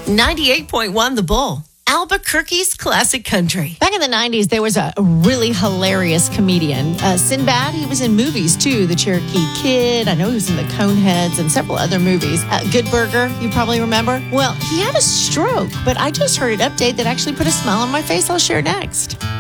98.1 The Bull, Albuquerque's classic country. Back in the 90s, there was a really hilarious comedian. Sinbad, he was in movies too. The Cherokee Kid. I know he was in the Coneheads and several other movies. Good Burger, you probably remember. Well, he had a stroke, but I just heard an update that actually put a smile on my face. I'll share next.